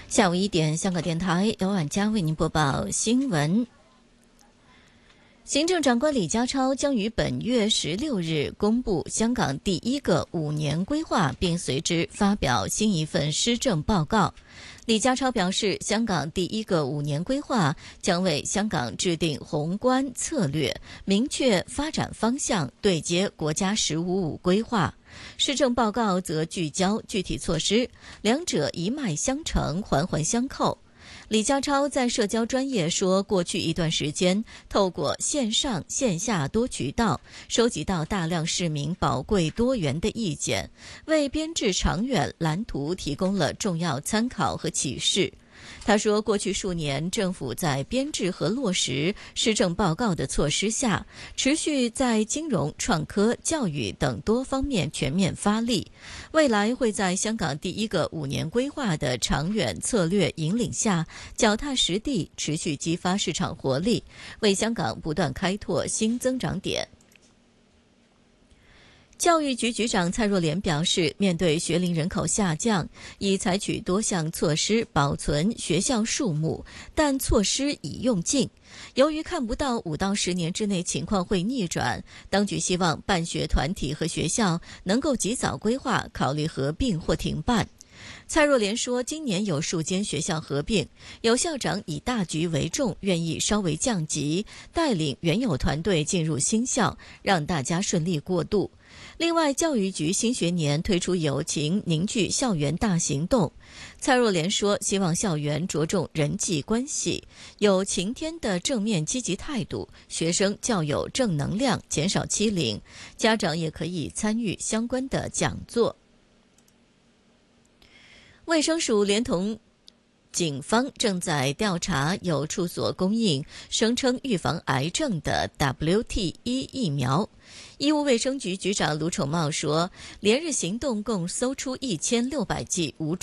下午1点，香港电台由婉佳为您播报新闻。行政长官李家超将于本月16日公布香港第一个5年规划，并随之发表新一份施政报告。李家超表示，香港第一个5年规划将为香港制定宏观策略，明确发展方向，对接国家“15+5”规划。施政报告则聚焦具体措施，两者一脉相承，环环相扣。李家超在社交专页说，过去一段时间，透过线上线下多渠道，收集到大量市民宝贵多元的意见，为编制长远蓝图提供了重要参考和启示。他说，过去数年，政府在编制和落实施政报告的措施下，持续在金融、创科、教育等多方面全面发力。未来会在香港第一个5年规划的长远策略引领下，脚踏实地，持续激发市场活力，为香港不断开拓新增长点。教育局局长蔡若莲表示，面对学龄人口下降，已采取多项措施保存学校数目，但措施已用尽。由于看不到5到10年之内情况会逆转，当局希望办学团体和学校能够及早规划，考虑合并或停办。蔡若莲说，今年有数间学校合并，有校长以大局为重，愿意稍微降级，带领原有团队进入新校，让大家顺利过渡。另外，教育局新学年推出友情凝聚校园大行动。蔡若莲说，希望校园着重人际关系，有晴天的正面积极态度，学生较有正能量，减少欺凌，家长也可以参与相关的讲座。卫生署连同警方正在调查有处所供应声称预防癌症的 WT1 疫苗。医务卫生局局长卢宠茂说，连日行动共搜出1600剂无